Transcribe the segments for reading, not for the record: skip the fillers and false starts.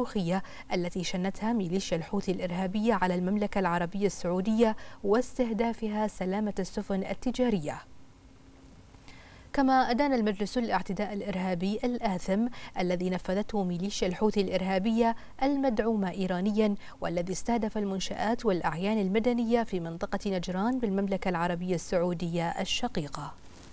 الصاروخية التي شنتها ميليشيا الحوثي الإرهابية على المملكة العربية السعودية واستهدافها سلامة السفن التجارية. كما أدان المجلس الاعتداء الإرهابي الآثم الذي نفذته ميليشيا الحوثي الإرهابية المدعومة إيرانيا والذي استهدف المنشآت والأعيان المدنية في منطقة نجران بالمملكة العربية السعودية الشقيقة.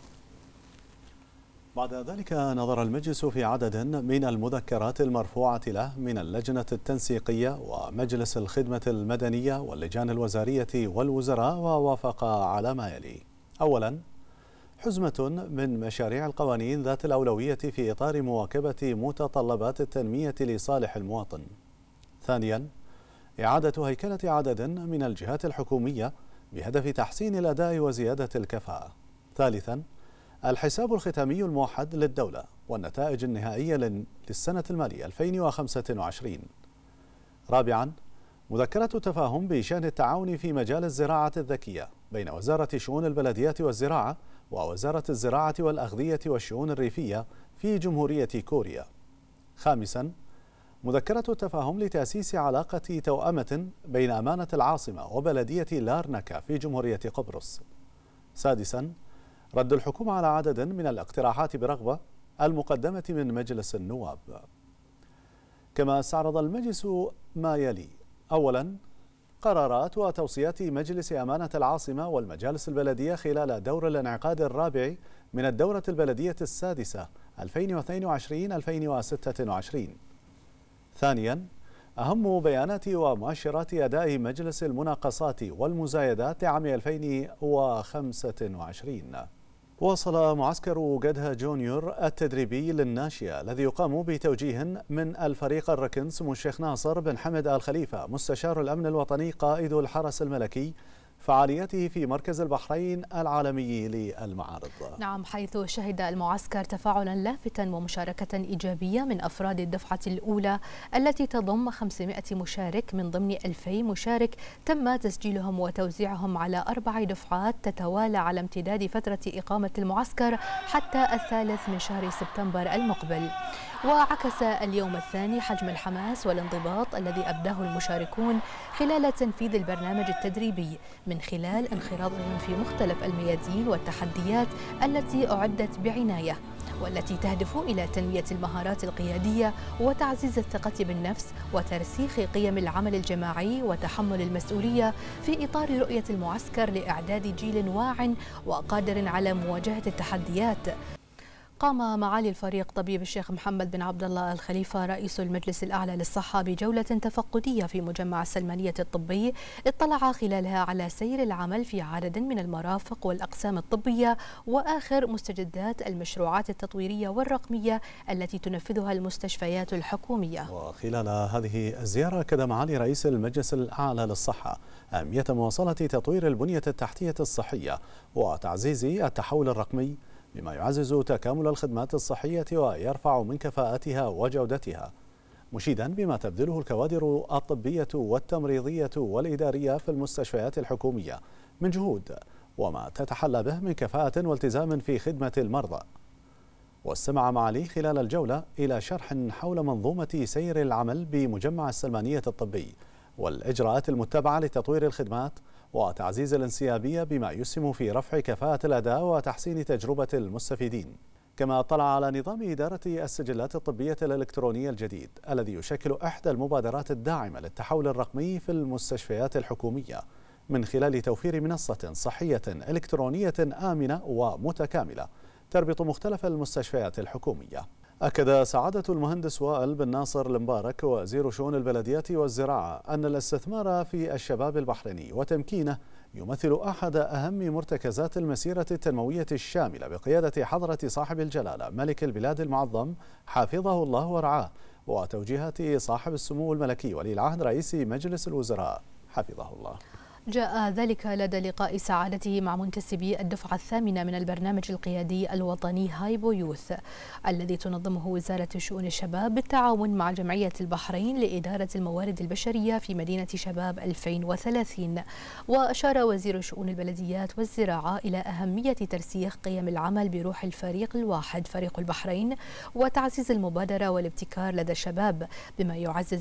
بعد ذلك نظر المجلس في عدد من المذكرات المرفوعة له من اللجنة التنسيقية ومجلس الخدمة المدنية واللجان الوزارية والوزراء، ووافق على ما يلي: أولا، حزمة من مشاريع القوانين ذات الأولوية في إطار مواكبة متطلبات التنمية لصالح المواطن. ثانيا، إعادة هيكلة عدد من الجهات الحكومية بهدف تحسين الأداء وزيادة الكفاءة. ثالثا، الحساب الختامي الموحد للدولة والنتائج النهائية للسنة المالية 2025. رابعا، مذكرة تفاهم بشأن التعاون في مجال الزراعة الذكية بين وزارة شؤون البلديات والزراعة ووزارة الزراعة والأغذية والشؤون الريفية في جمهورية كوريا. خامسا، مذكرة تفاهم لتأسيس علاقة توأمة بين أمانة العاصمة وبلدية لارنكا في جمهورية قبرص. سادسا، رد الحكومة على عدد من الاقتراحات برغبة المقدمة من مجلس النواب. كما استعرض المجلس ما يلي: أولا، قرارات وتوصيات مجلس أمانة العاصمة والمجالس البلدية خلال دور الانعقاد الرابع من الدورة البلدية السادسة 2022-2026. ثانيا، أهم بيانات ومؤشرات أداء مجلس المناقصات والمزايدات لعام 2025. واصل معسكر جدها جونيور التدريبي للناشئة الذي يقام بتوجيه من الفريق الركن سمو الشيخ ناصر بن حمد آل خليفة مستشار الأمن الوطني قائد الحرس الملكي فعاليته في مركز البحرين العالمي للمعارض. نعم، حيث شهد المعسكر تفاعلا لافتا ومشاركة إيجابية من أفراد الدفعة الأولى التي تضم 500 مشارك من ضمن 2000 مشارك تم تسجيلهم وتوزيعهم على 4 دفعات تتوالى على امتداد فترة إقامة المعسكر حتى 3 من شهر سبتمبر المقبل. وعكس اليوم الثاني حجم الحماس والانضباط الذي أبداه المشاركون خلال تنفيذ البرنامج التدريبي من خلال انخراطهم في مختلف الميادين والتحديات التي أعدت بعناية والتي تهدف إلى تنمية المهارات القيادية وتعزيز الثقة بالنفس وترسيخ قيم العمل الجماعي وتحمل المسؤولية في إطار رؤية المعسكر لإعداد جيل واع وقادر على مواجهة التحديات. قام معالي الفريق طبيب الشيخ محمد بن عبد الله آل خليفة رئيس المجلس الأعلى للصحة بجولة تفقدية في مجمع السلمانية الطبي اطلع خلالها على سير العمل في عدد من المرافق والأقسام الطبية وآخر مستجدات المشروعات التطويرية والرقمية التي تنفذها المستشفيات الحكومية. وخلال هذه الزيارة أكد معالي رئيس المجلس الأعلى للصحة أهمية مواصلة تطوير البنية التحتية الصحية وتعزيز التحول الرقمي بما يعزز تكامل الخدمات الصحية ويرفع من كفاءتها وجودتها، مشيدا بما تبذله الكوادر الطبية والتمريضية والإدارية في المستشفيات الحكومية من جهود وما تتحلى به من كفاءة والتزام في خدمة المرضى. واستمع معالي خلال الجولة إلى شرح حول منظومة سير العمل بمجمع السلمانية الطبي والإجراءات المتبعة لتطوير الخدمات وتعزيز الانسيابية بما يسهم في رفع كفاءة الأداء وتحسين تجربة المستفيدين. كما اطلع على نظام إدارة السجلات الطبية الإلكترونية الجديد الذي يشكل إحدى المبادرات الداعمة للتحول الرقمي في المستشفيات الحكومية من خلال توفير منصة صحية إلكترونية آمنة ومتكاملة تربط مختلف المستشفيات الحكومية. أكد سعادة المهندس وائل بن ناصر المبارك وزير شؤون البلديات والزراعة أن الاستثمار في الشباب البحريني وتمكينه يمثل أحد أهم مرتكزات المسيرة التنموية الشاملة بقيادة حضرة صاحب الجلالة ملك البلاد المعظم حفظه الله ورعاه وتوجيهات صاحب السمو الملكي ولي العهد رئيس مجلس الوزراء حفظه الله. جاء ذلك لدى لقاء سعادته مع منتسبي الدفعة الثامنة من البرنامج القيادي الوطني هايبو يوث الذي تنظمه وزارة شؤون الشباب بالتعاون مع جمعية البحرين لإدارة الموارد البشرية في مدينة شباب 2030. وأشار وزير شؤون البلديات والزراعة إلى أهمية ترسيخ قيم العمل بروح الفريق الواحد فريق البحرين وتعزيز المبادرة والابتكار لدى الشباب بما يعزز